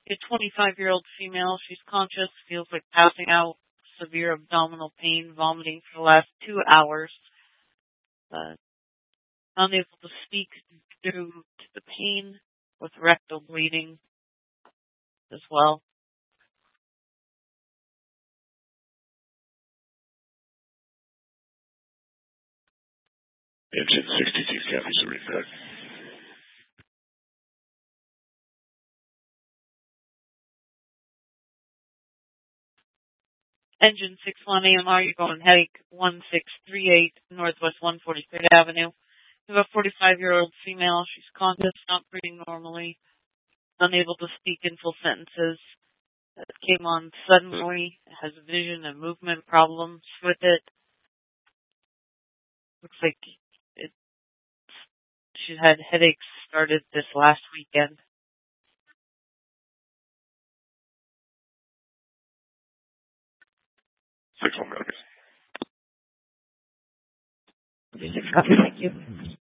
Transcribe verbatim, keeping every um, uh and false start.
A twenty-five-year-old female. She's conscious, feels like passing out, severe abdominal pain, vomiting for the last two hours. Uh, unable to speak due to the pain, with rectal bleeding as well. Engine sixty-two, Kathy Serena. Engine six one A M R, you're going heading one six three eight Northwest one forty-third Avenue. You have a forty-five-year-old female. She's conscious, not breathing normally, unable to speak in full sentences. It came on suddenly, has vision and movement problems with it. Looks like it, she had headaches started this last weekend. Six one, okay. Thank you.